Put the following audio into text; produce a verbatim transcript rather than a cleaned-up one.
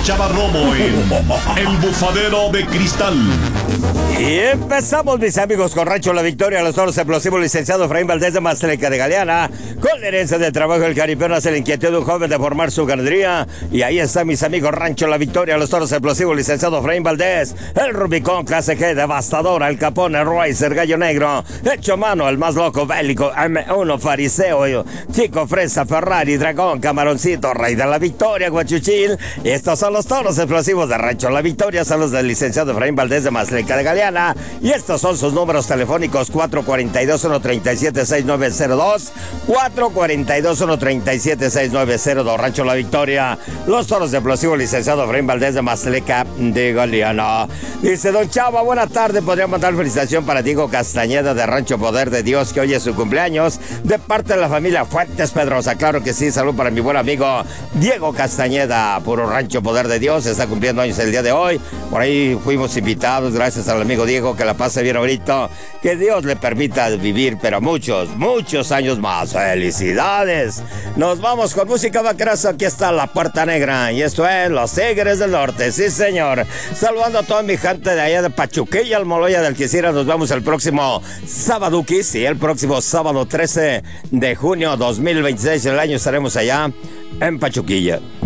Chava Romo en El Bufadero de Cristal. Y empezamos, mis amigos, con Rancho La Victoria, los toros explosivos, licenciado Efraín Valdés de Maztleca de Galeana, con la herencia del trabajo del caripeo, nace la inquietud de un joven de formar su ganadería. Y ahí está, mis amigos, Rancho La Victoria, los toros explosivos, licenciado Efraín Valdés, el Rubicón, clase G, devastadora, el Capone, Royce, el Gallo Negro, hecho a mano, el más loco, bélico, M uno, Fariseo, Chico Fresa, Ferrari, Dragón, Camaroncito, Rey de la Victoria, Guachuchil. Y estos son los toros explosivos de Rancho La Victoria, son los del licenciado Efraín Valdés de Maztleca de Galeana. Y estos son sus números telefónicos: cuatro cuatro dos, uno tres siete, seis nueve cero dos, cuatro cuatro dos, uno tres siete, seis nueve cero dos. Rancho La Victoria, los toros explosivos, licenciado Efraín Valdés de Maztleca de Galeana. Dice don Chava, buena tarde, podría mandar felicitación para Diego Castañeda de Rancho Poder de Dios, que hoy es su cumpleaños, de parte de la familia Fuentes Pedrosa. Claro que sí, salud para mi buen amigo Diego Castañeda, puro Rancho Poder de Dios, está cumpliendo años el día de hoy. Por ahí fuimos invitados, gracias al amigo Diego, que la pase bien ahorita, que Dios le permita vivir, pero muchos, muchos años más. ¡Felicidades! Nos vamos con música vaqueraza. Aquí está La Puerta Negra, y esto es Los Tigres del Norte, sí señor. Saludando a toda mi gente de allá de Pachuquilla, Almoloya del Quisiera. Nos vemos el próximo sábado, sí, el próximo sábado trece de junio dos mil veintiséis, el año estaremos allá en Pachuquilla.